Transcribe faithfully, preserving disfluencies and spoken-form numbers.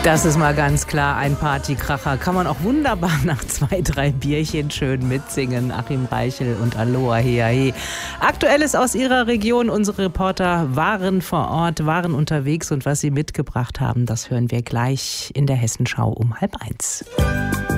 Das ist mal ganz klar ein Partykracher. Kann man auch wunderbar nach zwei, drei Bierchen schön mitsingen. Achim Reichel und Aloha Hea He. Aktuelles aus ihrer Region. Unsere Reporter waren vor Ort, waren unterwegs und was sie mitgebracht haben, das hören wir gleich in der Hessenschau um halb eins.